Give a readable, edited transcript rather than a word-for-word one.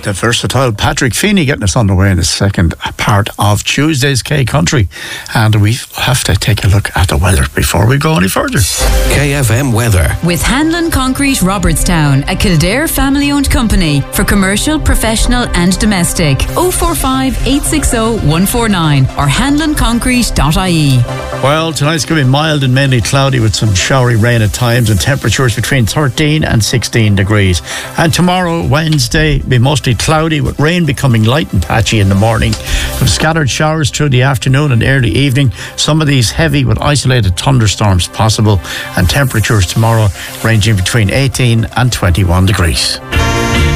the versatile Patrick Feeney getting us underway in the second part of Tuesday's K Country. And we have to take a look at the weather before we go any further. KFM weather. With Hanlon Concrete Robertstown, a Kildare family-owned company for commercial, professional and domestic. 045 860 149 or hanlonconcrete.ie. Well, tonight's going to be mild and mainly cloudy with some showery rain at times and temperatures between 13 and 16 degrees. And tomorrow, Wednesday, be mostly cloudy with rain becoming light and patchy in the morning. With scattered showers through the afternoon and early evening. Some of these heavy with isolated thunderstorms possible, and temperatures tomorrow ranging between 18 and 21 degrees.